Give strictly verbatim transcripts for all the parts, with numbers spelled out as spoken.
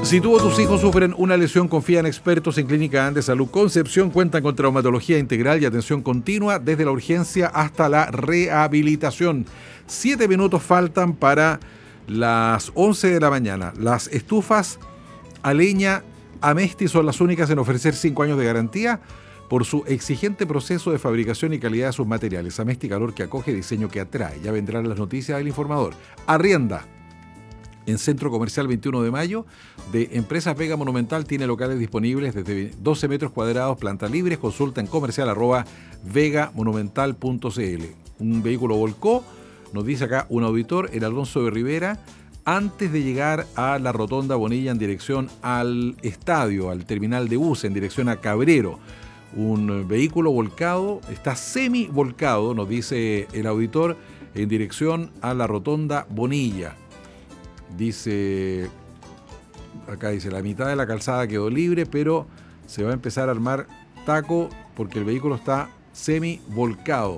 Si tú o tus hijos sufren una lesión, confía en expertos en Clínica Andes Salud Concepción. Cuentan con traumatología integral y atención continua desde la urgencia hasta la rehabilitación. Siete minutos faltan para las once de la mañana. Las estufas a leña Amesti son las únicas en ofrecer cinco años de garantía por su exigente proceso de fabricación y calidad de sus materiales. Amesti, calor que acoge, diseño que atrae. Ya vendrán las noticias del informador. Arrienda en Centro Comercial veintiuno de mayo de Empresas Vega Monumental. Tiene locales disponibles desde doce metros cuadrados, planta libre. Consulta en comercial arroba vegamonumental punto cl. Un vehículo volcó, nos dice acá un auditor, el Alonso de Rivera, antes de llegar a la Rotonda Bonilla en dirección al estadio, al terminal de bus, en dirección a Cabrero. Un vehículo volcado, está semi volcado, nos dice el auditor, en dirección a la Rotonda Bonilla. Dice, acá dice, la mitad de la calzada quedó libre, pero se va a empezar a armar taco porque el vehículo está semi volcado.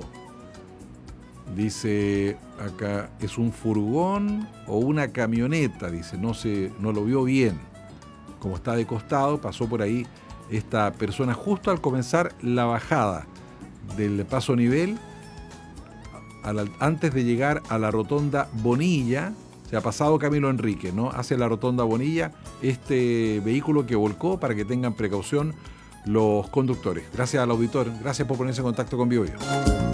Dice, acá es un furgón o una camioneta, dice, no se, no lo vio bien. Como está de costado, pasó por ahí esta persona justo al comenzar la bajada del paso nivel, a la, antes de llegar a la Rotonda Bonilla. Se ha pasado Camilo Enrique, ¿no? Hacia la Rotonda Bonilla, este vehículo que volcó, para que tengan precaución los conductores. Gracias al auditor, gracias por ponerse en contacto con BioBio.